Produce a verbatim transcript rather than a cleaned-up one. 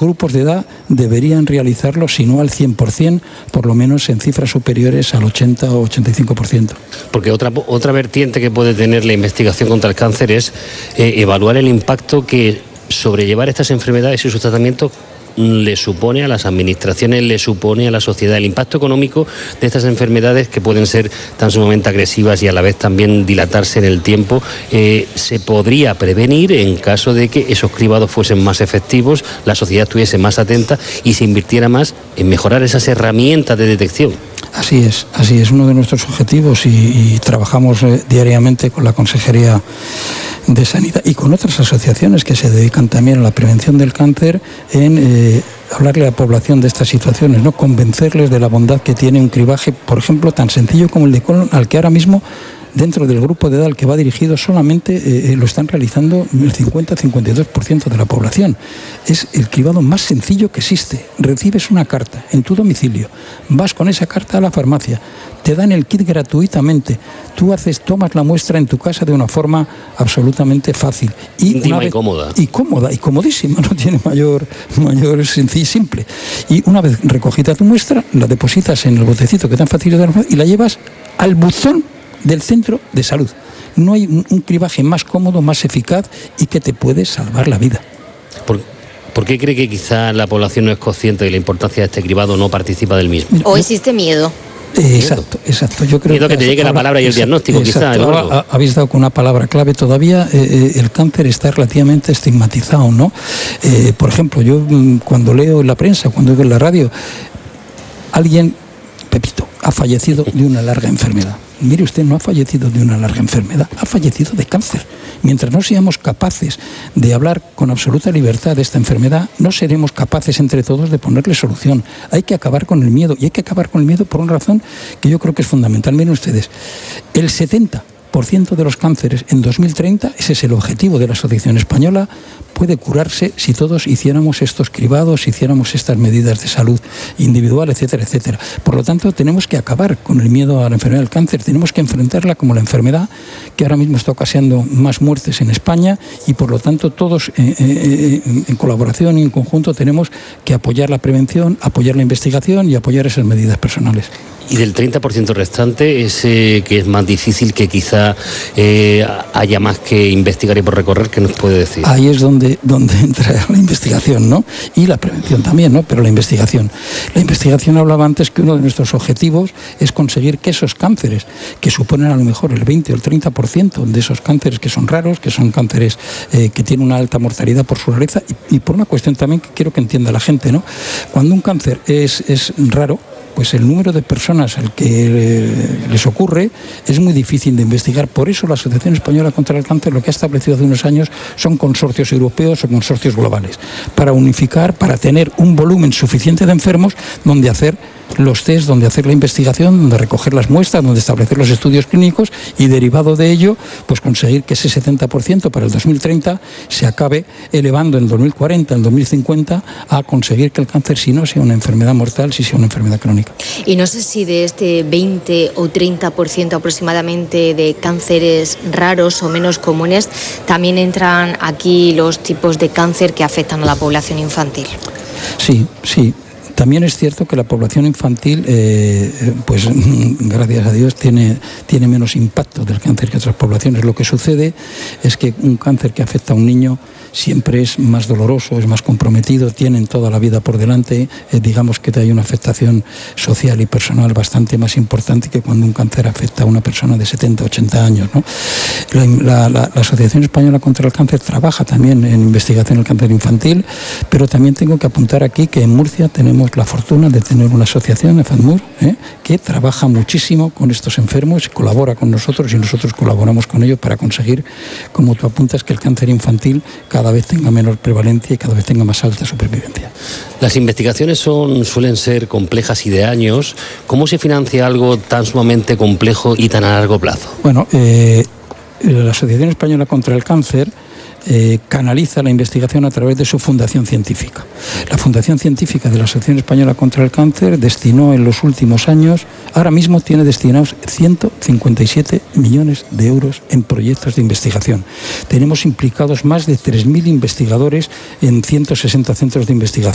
grupos de edad deberían realizarlo, si no al cien por ciento, por lo menos en cifras superiores al ochenta o ochenta y cinco por ciento. Porque otra, otra vertiente que puede tener la investigación contra el cáncer es eh, evaluar el impacto que sobrellevar estas enfermedades y sus tratamientos le supone a las administraciones, le supone a la sociedad, el impacto económico de estas enfermedades que pueden ser tan sumamente agresivas y a la vez también dilatarse en el tiempo, eh, se podría prevenir en caso de que esos cribados fuesen más efectivos, la sociedad estuviese más atenta y se invirtiera más en mejorar esas herramientas de detección. Así es, así es uno de nuestros objetivos y, y trabajamos eh, diariamente con la Consejería de Sanidad y con otras asociaciones que se dedican también a la prevención del cáncer en eh, hablarle a la población de estas situaciones, ¿no? Convencerles de la bondad que tiene un cribaje, por ejemplo, tan sencillo como el de colon, al que ahora mismo dentro del grupo de edad al que va dirigido solamente eh, lo están realizando el cincuenta a cincuenta y dos por ciento de la población. Es el cribado más sencillo que existe. Recibes una carta en tu domicilio, vas con esa carta a la farmacia, te dan el kit gratuitamente, tú haces, tomas la muestra en tu casa de una forma absolutamente fácil. Y íntima vez, y cómoda. Y cómoda, y comodísima, no tiene mayor, mayor sencillo y simple. Y una vez recogida tu muestra, la depositas en el botecito que te han facilitado y la llevas al buzón del centro de salud. No hay un, un cribaje más cómodo, más eficaz y que te puede salvar la vida. ¿Por, ¿por qué cree que quizá la población no es consciente de la importancia de este cribado o no participa del mismo? ¿O existe miedo? Eh, exacto, exacto. Yo creo miedo que, que te llegue la palabra y el exacto, diagnóstico, quizá. Ahora, habéis dado con una palabra clave. Todavía eh, el cáncer está relativamente estigmatizado, ¿no? Eh, por ejemplo, yo cuando leo en la prensa, cuando veo en la radio, alguien, Pepito, ha fallecido de una larga enfermedad. Mire usted, no ha fallecido de una larga enfermedad, ha fallecido de cáncer. Mientras no seamos capaces de hablar con absoluta libertad de esta enfermedad, no seremos capaces entre todos de ponerle solución. Hay que acabar con el miedo, y hay que acabar con el miedo por una razón que yo creo que es fundamental. Miren ustedes, el setenta por ciento de los cánceres en dos mil treinta, ese es el objetivo de la Asociación Española, puede curarse si todos hiciéramos estos cribados, si hiciéramos estas medidas de salud individual, etcétera, etcétera. Por lo tanto, tenemos que acabar con el miedo a la enfermedad del cáncer, tenemos que enfrentarla como la enfermedad que ahora mismo está ocasionando más muertes en España y, por lo tanto, todos eh, eh, en colaboración y en conjunto tenemos que apoyar la prevención, apoyar la investigación y apoyar esas medidas personales. Y del treinta por ciento restante, ese que es más difícil, que quizá eh, haya más que investigar y por recorrer, ¿qué nos puede decir? Ahí es donde, donde entra la investigación, ¿no? Y la prevención también, ¿no? Pero la investigación. La investigación, hablaba antes que uno de nuestros objetivos es conseguir que esos cánceres, que suponen a lo mejor el veinte o el treinta por ciento de esos cánceres que son raros, que son cánceres eh, que tienen una alta mortalidad por su rareza, y, y por una cuestión también que quiero que entienda la gente, ¿no? Cuando un cáncer es, es raro, pues el número de personas al que les ocurre es muy difícil de investigar. Por eso la Asociación Española contra el Cáncer lo que ha establecido hace unos años son consorcios europeos o consorcios globales, para unificar, para tener un volumen suficiente de enfermos donde hacer los test, donde hacer la investigación, donde recoger las muestras, donde establecer los estudios clínicos y, derivado de ello, pues conseguir que ese setenta por ciento para el dos mil treinta se acabe elevando en el dos mil cuarenta, en el dos mil cincuenta, a conseguir que el cáncer, si no sea una enfermedad mortal, si sea una enfermedad crónica. Y no sé si de este veinte o treinta por ciento aproximadamente de cánceres raros o menos comunes, también entran aquí los tipos de cáncer que afectan a la población infantil. Sí, sí. También es cierto que la población infantil, eh, pues gracias a Dios, tiene, tiene menos impacto del cáncer que otras poblaciones. Lo que sucede es que un cáncer que afecta a un niño siempre es más doloroso, es más comprometido, tienen toda la vida por delante, eh, digamos que hay una afectación social y personal bastante más importante que cuando un cáncer afecta a una persona de setenta, ochenta años, ¿no? La, la, la, la Asociación Española contra el Cáncer trabaja también en investigación del cáncer infantil, pero también tengo que apuntar aquí que en Murcia tenemos la fortuna de tener una asociación, EFADMUR, ¿eh? que trabaja muchísimo con estos enfermos, colabora con nosotros y nosotros colaboramos con ellos para conseguir, como tú apuntas, que el cáncer infantil cada vez tenga menor prevalencia y cada vez tenga más alta supervivencia. Las investigaciones son, suelen ser complejas y de años. ¿Cómo se financia algo tan sumamente complejo y tan a largo plazo? Bueno, eh, la Asociación Española contra el Cáncer Eh, canaliza la investigación a través de su fundación científica. La Fundación Científica de la Asociación Española contra el Cáncer destinó en los últimos años, ahora mismo tiene destinados ciento cincuenta y siete millones de euros en proyectos de investigación. Tenemos implicados más de tres mil investigadores en ciento sesenta centros de investigación.